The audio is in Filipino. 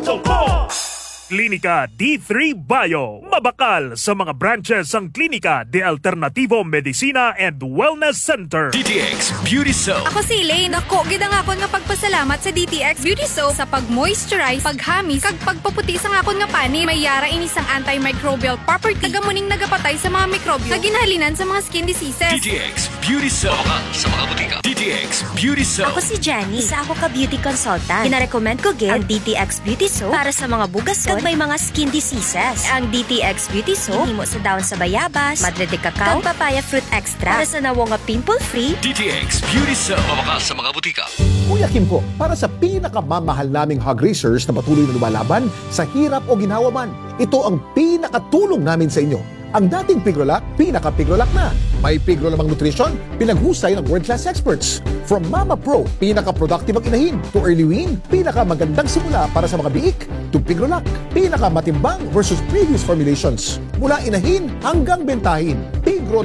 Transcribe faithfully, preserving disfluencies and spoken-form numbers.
Tungkol! Klinika D three Bio. Mabakal sa mga branches ang Klinika de Alternativo Medicina and Wellness Center. D T X Beauty Soap. Ako si Elaine. Ako, gid nga akon nga pagpasalamat sa D T X Beauty Soap sa pag-moisturize, paghamis, kag pagpaputi sa akon nga pani. May yara ini sang antimicrobial property. Tagamuning nagapatay sa mga mikrobyo. Kaginhalinan sa mga skin diseases. D T X Beauty Soap. Mabakal sa mga butika. D T X Beauty Soap. Ako si Jenny. Isa ako ka beauty consultant. Pinarecommend ko gid ang D T X Beauty Soap para sa mga bugas kag may mga skin diseases. Ang D T X Beauty Soap himo sa daon sa bayabas, madre de cacao, kag papaya fruit extra para sa nawo nga pimple-free. D T X Beauty Soap. Mabakal sa mga butika. Kuya Kim po, para sa pinakamamahal naming hog racers na patuloy na lumalaban sa hirap o ginhawa man, ito ang pinakatulong namin sa inyo. Ang dating Pigrolac, pinaka-Pigrolac na. May Pigro lamang nutrition, pinaghusay ng world-class experts. From Mama Pro, pinaka-productive ang inahin. To Early Wean, pinaka-magandang simula para sa mga biik. To Pigrolac, pinaka-matimbang versus previous formulations. Mula inahin hanggang bentahin.